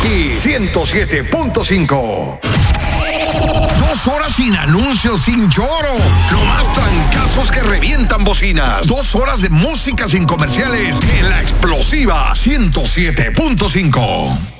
aquí 107.5. 2 horas sin anuncios, sin choro. Lo más trancazos que revientan bocinas. 2 horas de música sin comerciales en la explosiva 107.5.